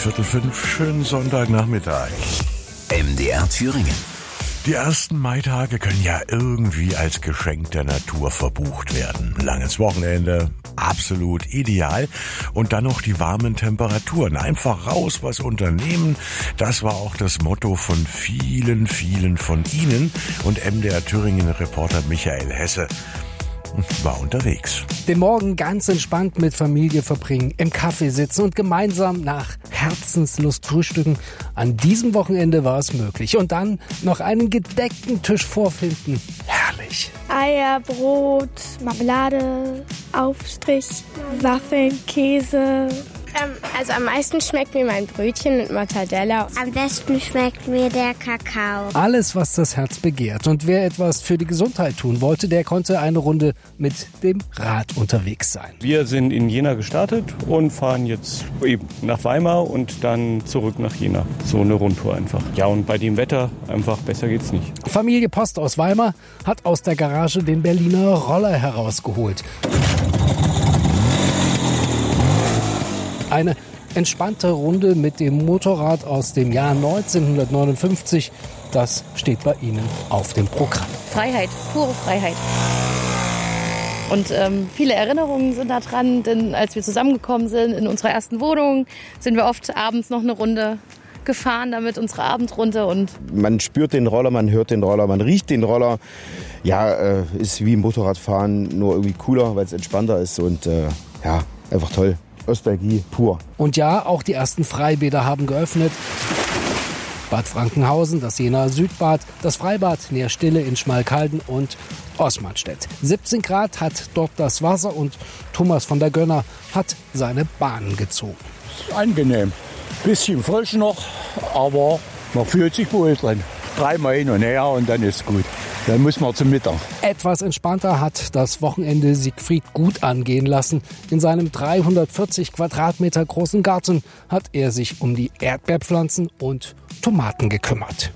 4:45, schönen Sonntagnachmittag. MDR Thüringen. Die ersten Maitage können ja irgendwie als Geschenk der Natur verbucht werden. Langes Wochenende, absolut ideal. Und dann noch die warmen Temperaturen. Einfach raus, was unternehmen. Das war auch das Motto von vielen, vielen von Ihnen. Und MDR Thüringen-Reporter Michael Hesse war unterwegs. Den Morgen ganz entspannt mit Familie verbringen, im Café sitzen und gemeinsam nach Herzenslust frühstücken. An diesem Wochenende war es möglich. Und dann noch einen gedeckten Tisch vorfinden. Herrlich. Eier, Brot, Marmelade, Aufstrich, Waffeln, Käse. Also am meisten schmeckt mir mein Brötchen mit Mortadella. Am besten schmeckt mir der Kakao. Alles, was das Herz begehrt. Und wer etwas für die Gesundheit tun wollte, der konnte eine Runde mit dem Rad unterwegs sein. Wir sind in Jena gestartet und fahren jetzt eben nach Weimar und dann zurück nach Jena. So eine Rundtour einfach. Ja, und bei dem Wetter einfach besser geht's nicht. Familie Post aus Weimar hat aus der Garage den Berliner Roller herausgeholt. Eine entspannte Runde mit dem Motorrad aus dem Jahr 1959, das steht bei Ihnen auf dem Programm. Freiheit, pure Freiheit. Und viele Erinnerungen sind da dran, denn als wir zusammengekommen sind in unserer ersten Wohnung, sind wir oft abends noch eine Runde gefahren, damit unsere Abendrunde. Und man spürt den Roller, man hört den Roller, man riecht den Roller. Ja, ist wie Motorradfahren, nur irgendwie cooler, weil es entspannter ist und ja, einfach toll. Nostalgie pur. Und ja, auch die ersten Freibäder haben geöffnet. Bad Frankenhausen, das Jenaer Südbad, das Freibad Neerstille in Schmalkalden und Osmanstedt. 17 Grad hat dort das Wasser und Thomas von der Gönner hat seine Bahnen gezogen. Angenehm. Bisschen frisch noch, aber man fühlt sich wohl drin. 3-mal hin und her und dann ist gut. Dann muss man zum Mittag. Etwas entspannter hat das Wochenende Siegfried gut angehen lassen. In seinem 340 Quadratmeter großen Garten hat er sich um die Erdbeerpflanzen und Tomaten gekümmert.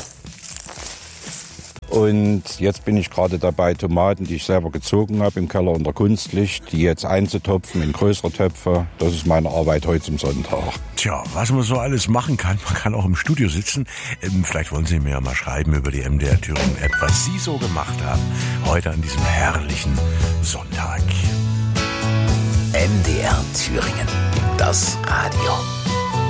Und jetzt bin ich gerade dabei, Tomaten, die ich selber gezogen habe, im Keller unter Kunstlicht, die jetzt einzutopfen in größere Töpfe. Das ist meine Arbeit heute zum Sonntag. Tja, was man so alles machen kann. Man kann auch im Studio sitzen. Vielleicht wollen Sie mir ja mal schreiben über die MDR Thüringen-App, was Sie so gemacht haben. Heute an diesem herrlichen Sonntag. MDR Thüringen. Das Radio.